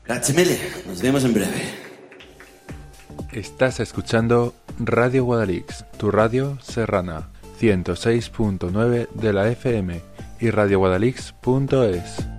Grazie mille, nos vemos en breve. Estás escuchando Radio Guadalix, tu radio serrana, 106.9 de la FM y radioguadalix.es.